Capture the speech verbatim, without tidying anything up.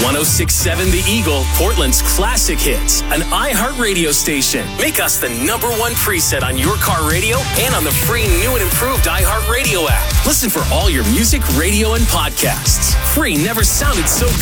oh six point seven The Eagle, Portland's classic hits. An iHeartRadio station. Make us the number one preset on your car radio and on the free new and improved iHeartRadio app. Listen for all your music, radio, and podcasts. Free never sounded so